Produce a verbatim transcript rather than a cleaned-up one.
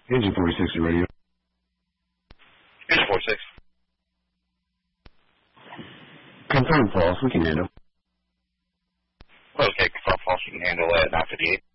Engine forty-six to radio. Engine forty-six. Confirm false. We can handle. Okay, confirm false. You can handle that nine fifty-eight.